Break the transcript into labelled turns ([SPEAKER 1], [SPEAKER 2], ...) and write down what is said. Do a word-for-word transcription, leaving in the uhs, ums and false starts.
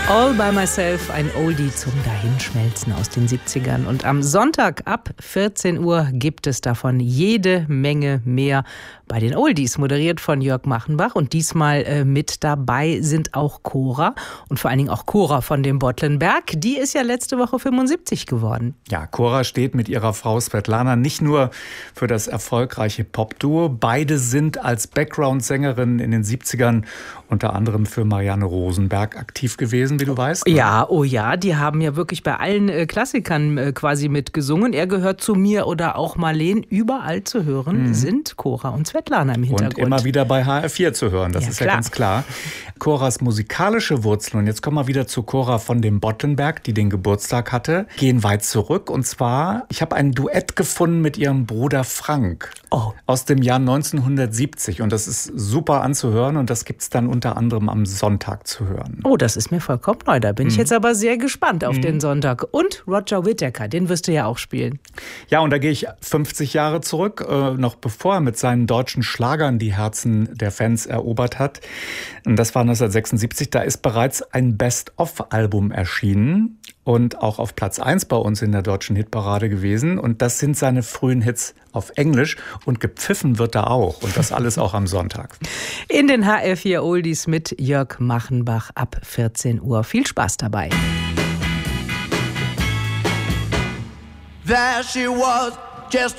[SPEAKER 1] All by Myself, ein Oldie zum Dahinschmelzen aus den siebzigern. Und am Sonntag ab vierzehn Uhr gibt es davon jede Menge mehr bei den Oldies, moderiert von Jörg Machenbach. Und diesmal äh, mit dabei sind auch Cora und vor allen Dingen auch Cora von dem Bottlenberg. Die ist ja letzte Woche fünfundsiebzig geworden.
[SPEAKER 2] Ja, Cora steht mit ihrer Frau Svetlana nicht nur für das erfolgreiche Popduo. Beide sind als Background-Sängerinnen in den siebzigern unter anderem für Marianne Rosenberg aktiv gewesen, wie du weißt.
[SPEAKER 1] Ja, oh ja, die haben ja wirklich bei allen äh, Klassikern äh, quasi mitgesungen. Er gehört zu mir oder auch Marleen. Überall zu hören mhm. sind Cora und Svetlana im Hintergrund.
[SPEAKER 2] Und immer wieder bei H R vier zu hören, das ja, ist klar. ja ganz klar. Coras musikalische Wurzeln, und jetzt kommen wir wieder zu Cora von dem Bottlenberg, die den Geburtstag hatte, gehen weit zurück. Und zwar, ich habe ein Duett gefunden mit ihrem Bruder Frank oh. aus dem Jahr neunzehnhundertsiebzig. Und das ist super anzuhören und das gibt es dann unter anderem am Sonntag zu hören.
[SPEAKER 1] Oh, das ist mir vollkommen neu. Da bin mhm. ich jetzt aber sehr gespannt auf mhm. den Sonntag. Und Roger Whittaker, den wirst du ja auch spielen.
[SPEAKER 2] Ja, und da gehe ich fünfzig Jahre zurück, äh, noch bevor er mit seinen deutschen Schlagern die Herzen der Fans erobert hat. Und das war neunzehnhundertsechsundsiebzig. Da ist bereits ein Best-of-Album erschienen und auch auf Platz eins bei uns in der deutschen Hitparade gewesen. Und das sind seine frühen Hits auf Englisch. Und gepfiffen wird er auch. Und das alles auch am Sonntag.
[SPEAKER 1] In den H R vier Oldies mit Jörg Machenbach ab vierzehn Uhr. Viel Spaß dabei.
[SPEAKER 3] There she was, just